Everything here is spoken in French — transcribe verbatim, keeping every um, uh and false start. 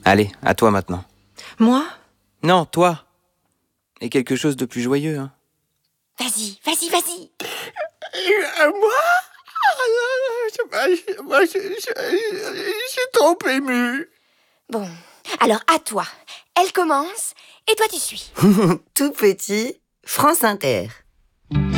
Allez, à toi maintenant. Moi? Non, toi. Et quelque chose de plus joyeux, hein. Vas-y, vas-y, vas-y. Euh, moi je, moi, je, je, je, je suis trop ému. Bon, alors à toi. Elle commence et toi tu suis. Tout petit, France Inter.